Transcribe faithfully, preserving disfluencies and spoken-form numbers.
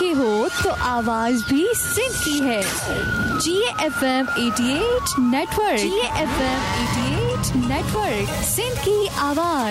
आंखें हो तो आवाज भी सिंध की है। जी एफ एम अठासी नेटवर्क, जी एफ एम अठासी नेटवर्क, सिंध की आवाज।